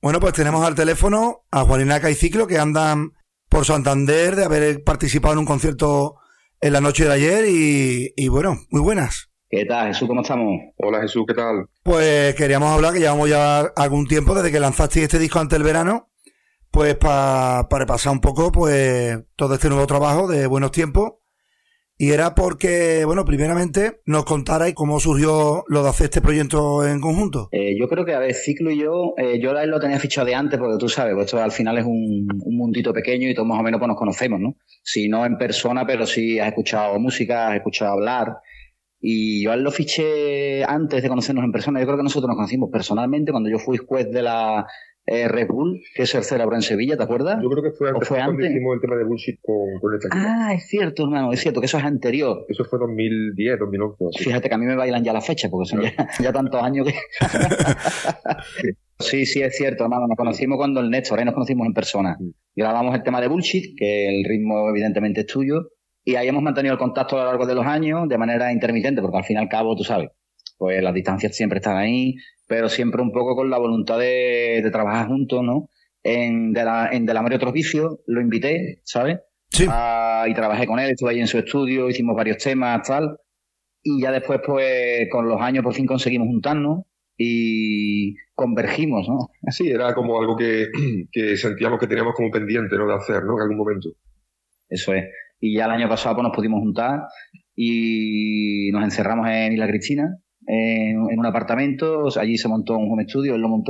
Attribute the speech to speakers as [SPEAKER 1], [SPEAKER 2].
[SPEAKER 1] Bueno, pues tenemos al teléfono a Juaninaca y Ciclo, que andan por Santander de haber participado en un concierto en la noche de ayer y bueno, muy buenas.
[SPEAKER 2] ¿Qué tal, Jesús? ¿Cómo estamos?
[SPEAKER 3] Hola Jesús, ¿qué tal?
[SPEAKER 1] Pues queríamos hablar, que llevamos ya algún tiempo desde que lanzasteis este disco antes del verano, pues para repasar un poco pues todo este nuevo trabajo de Buenos Tiempos. Y era porque, bueno, primeramente nos contarais cómo surgió lo de hacer este proyecto en conjunto.
[SPEAKER 2] Yo creo que, a ver, Ciclo y yo a él lo tenía fichado de antes, porque tú sabes, pues esto al final es un mundito pequeño y todos más o menos pues nos conocemos, ¿no? Si no en persona, pero sí has escuchado música, has escuchado hablar. Y yo a él lo fiché antes de conocernos en persona. Yo creo que nosotros nos conocimos personalmente cuando yo fui juez de la Red Bull, que se celebró en Sevilla, ¿te acuerdas?
[SPEAKER 3] Yo creo que fue antes, cuando hicimos el tema de Bullshit con esta chica.
[SPEAKER 2] Ah, es cierto, hermano, es cierto, que eso es anterior.
[SPEAKER 3] Eso fue 2010, 2011. Así.
[SPEAKER 2] Fíjate que a mí me bailan ya las fechas, porque son ya tantos años que... Sí, es cierto, hermano, nos conocimos cuando el Néstor, ahí nos conocimos en persona. Grabamos el tema de Bullshit, que el ritmo evidentemente es tuyo, y ahí hemos mantenido el contacto a lo largo de los años de manera intermitente, porque al fin y al cabo, tú sabes, pues las distancias siempre están ahí, pero siempre un poco con la voluntad de trabajar juntos, ¿no? En Del Amor y Otros Vicios lo invité, ¿sabes?
[SPEAKER 1] Sí.
[SPEAKER 2] Y trabajé con él, estuve ahí en su estudio, hicimos varios temas, tal, y ya después, pues, con los años por fin conseguimos juntarnos y convergimos, ¿no?
[SPEAKER 3] Sí, era como algo que sentíamos que teníamos como pendiente, ¿no? De hacer, ¿no? En algún momento.
[SPEAKER 2] Eso es. Y ya el año pasado pues nos pudimos juntar y nos encerramos en Isla Cristina, en un apartamento. O sea, allí se montó un home studio, él lo montó